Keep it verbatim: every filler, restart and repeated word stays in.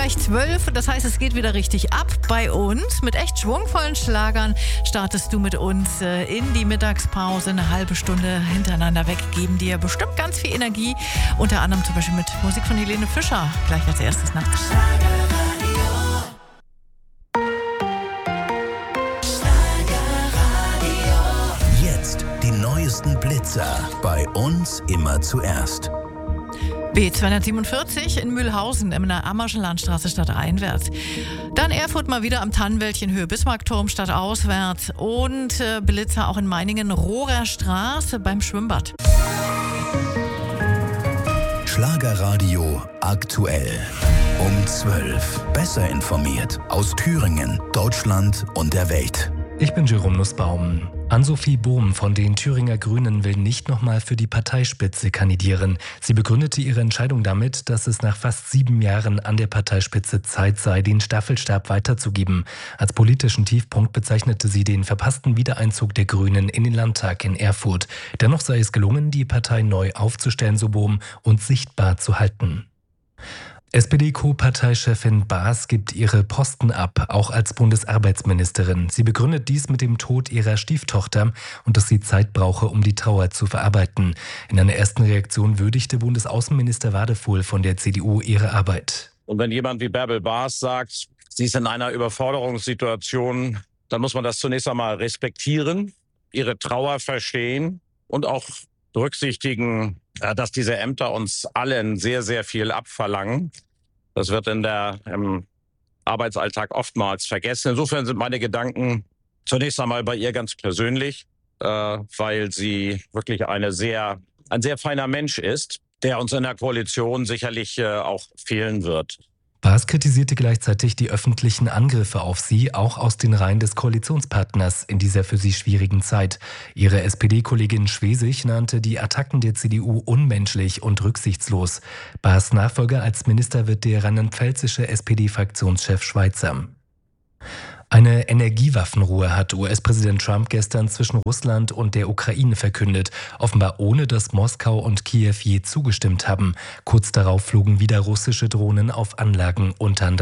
gleich zwölf. Das heißt, es geht wieder richtig ab bei uns. Mit echt schwungvollen Schlagern startest du mit uns in die Mittagspause. Eine halbe Stunde hintereinander weg geben dir bestimmt ganz viel Energie. Unter anderem zum Beispiel mit Musik von Helene Fischer. Gleich als erstes nachts. Jetzt die neuesten Blitzer. Bei uns immer zuerst. B zweihundertsiebenundvierzig in Mühlhausen in der Ammerschen Landstraße stadteinwärts. Dann Erfurt mal wieder am Tannenwäldchen Höhe Bismarckturm stadtauswärts. Und äh, Blitzer auch in Meiningen, Rohrer Straße beim Schwimmbad. Schlagerradio aktuell. Um zwölf. Besser informiert. Aus Thüringen, Deutschland und der Welt. Ich bin Jerome Nussbaum. Ann-Sophie Bohm von den Thüringer Grünen will nicht nochmal für die Parteispitze kandidieren. Sie begründete ihre Entscheidung damit, dass es nach fast sieben Jahren an der Parteispitze Zeit sei, den Staffelstab weiterzugeben. Als politischen Tiefpunkt bezeichnete sie den verpassten Wiedereinzug der Grünen in den Landtag in Erfurt. Dennoch sei es gelungen, die Partei neu aufzustellen, so Bohm, und sichtbar zu halten. S P D-Co-Parteichefin Baas gibt ihre Posten ab, auch als Bundesarbeitsministerin. Sie begründet dies mit dem Tod ihrer Stieftochter und dass sie Zeit brauche, um die Trauer zu verarbeiten. In einer ersten Reaktion würdigte Bundesaußenminister Wadefuhl von der C D U ihre Arbeit. Und wenn jemand wie Bärbel Baas sagt, sie ist in einer Überforderungssituation, dann muss man das zunächst einmal respektieren, ihre Trauer verstehen und auch berücksichtigen, dass diese Ämter uns allen sehr, sehr viel abverlangen. Das wird in der im Arbeitsalltag oftmals vergessen. Insofern sind meine Gedanken zunächst einmal bei ihr ganz persönlich, äh, weil sie wirklich eine sehr, ein sehr feiner Mensch ist, der uns in der Koalition sicherlich äh, auch fehlen wird. Baas kritisierte gleichzeitig die öffentlichen Angriffe auf sie, auch aus den Reihen des Koalitionspartners in dieser für sie schwierigen Zeit. Ihre S P D-Kollegin Schwesig nannte die Attacken der C D U unmenschlich und rücksichtslos. Baas' Nachfolger als Minister wird der rheinland-pfälzische S P D-Fraktionschef Schweizer. Eine Energiewaffenruhe hat U S-Präsident Trump gestern zwischen Russland und der Ukraine verkündet, offenbar ohne dass Moskau und Kiew je zugestimmt haben. Kurz darauf flogen wieder russische Drohnen auf Anlagen unter anderem